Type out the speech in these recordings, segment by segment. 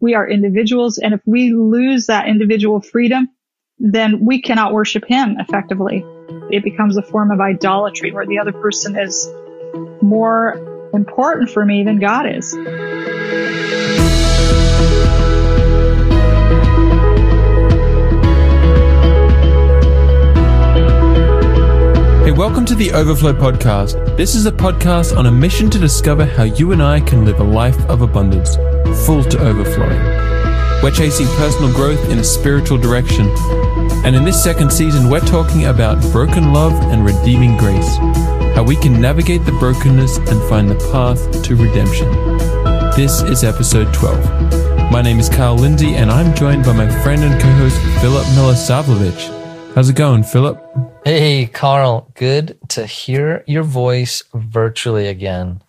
We are individuals. And if we lose that individual freedom, then we cannot worship him effectively. It becomes a form of idolatry where the other person is more important for me than God is. Hey, welcome to the Overflow Podcast. This is a podcast on a mission to discover how you and I can live a life of abundance, full to overflowing. We're chasing personal growth in a spiritual direction. And in this second season, we're talking about broken love and redeeming grace, how we can navigate the brokenness and find the path to redemption. This is episode 12. My name is Carl Lindsay, and I'm joined by my friend and co-host, Philip Milosavljevic. How's it going, Philip? Hey, Carl. Good to hear your voice virtually again.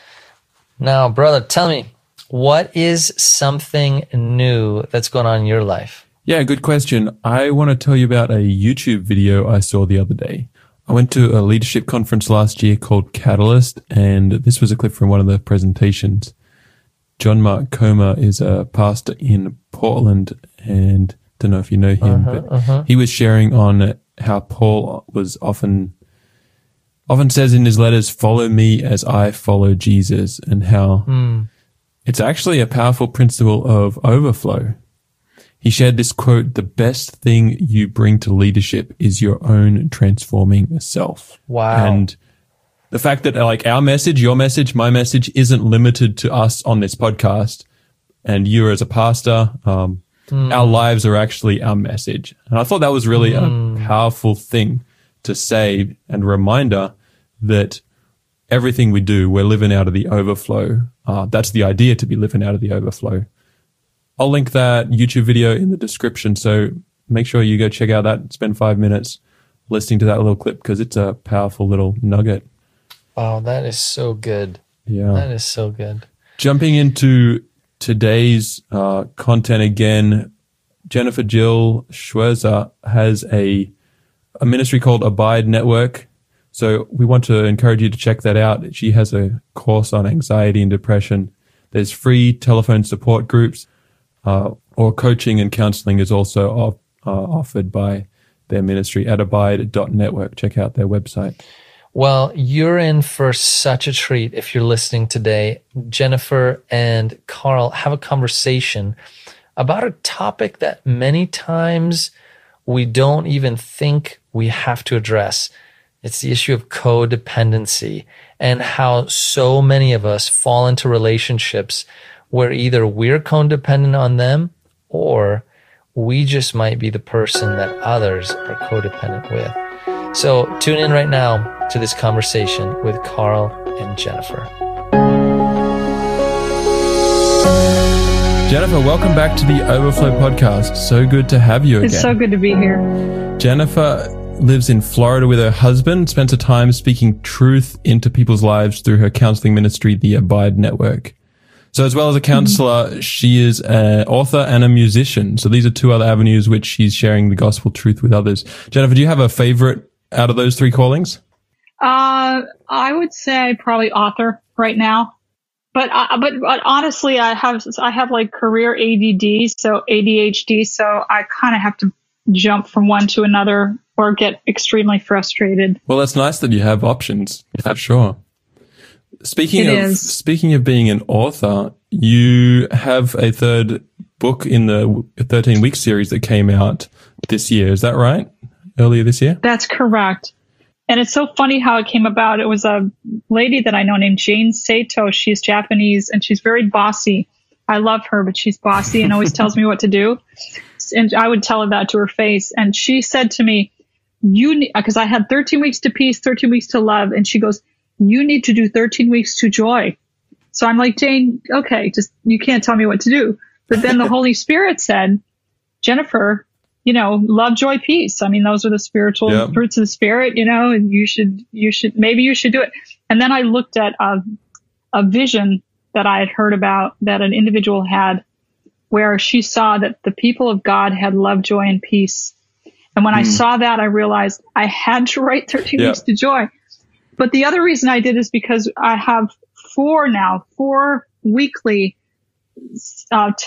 Now, brother, tell me, what is something new that's going on in your life? Yeah, good question. I want to tell you about a YouTube video I saw the other day. I went to a leadership conference last year called Catalyst, and this was a clip from one of the presentations. John Mark Comer is a pastor in Portland, and don't know if you know him, but he was sharing on how Paul was often says in his letters, follow me as I follow Jesus, and how it's actually a powerful principle of overflow. He shared this quote, the best thing you bring to leadership is your own transforming self. Wow. And the fact that like our message, your message, my message isn't limited to us on this podcast and you as a pastor, our lives are actually our message. And I thought that was really a powerful thing to say and reminder that everything we do, we're living out of the overflow. That's the idea, to be living out of the overflow. I'll link that YouTube video in the description. So make sure you go check out that. Spend 5 minutes listening to that little clip because it's a powerful little nugget. Wow, that is so good. Yeah. That is so good. Jumping into today's content again, Jennifer Jill Schwerzer has a ministry called Abide Network. So we want to encourage you to check that out. She has a course on anxiety and depression. There's free telephone support groups, or coaching and counseling is also offered by their ministry at abide.network. Check out their website. Well, you're in for such a treat if you're listening today. Jennifer and Carl have a conversation about a topic that many times we don't even think we have to address. It's the issue of codependency and how so many of us fall into relationships where either we're codependent on them or we just might be the person that others are codependent with. So tune in right now to this conversation with Carl and Jennifer. Jennifer, welcome back to the Overflow Podcast. So good to have you again. It's so good to be here. Jennifer lives in Florida with her husband, spends her time speaking truth into people's lives through her counseling ministry, the Abide Network. So as well as a counselor, she is an author and a musician. So these are two other avenues which she's sharing the gospel truth with others. Jennifer, do you have a favorite out of those three callings? I would say probably author right now. But honestly, I have like career ADD, so ADHD. So I kind of have to jump from one to another or get extremely frustrated. Well, that's nice that you have options, for sure. Speaking of being an author, you have a third book in the 13-week series that came out this year. Is that right? Earlier this year? That's correct. And it's so funny how it came about. It was a lady that I know named Jane Sato. She's Japanese and she's very bossy. I love her, but she's bossy and always tells me what to do. And I would tell her that to her face. And she said to me, because I had 13 weeks to peace, 13 weeks to love. And she goes, you need to do 13 weeks to joy. So I'm like, Jane, okay, just, you can't tell me what to do. But then the Holy Spirit said, Jennifer, love, joy, peace. I mean, those are the spiritual fruits of the Spirit, and maybe you should do it. And then I looked at a vision that I had heard about that an individual had where she saw that the people of God had love, joy, and peace. And when I saw that, I realized I had to write 13 weeks to joy. But the other reason I did is because I have four weekly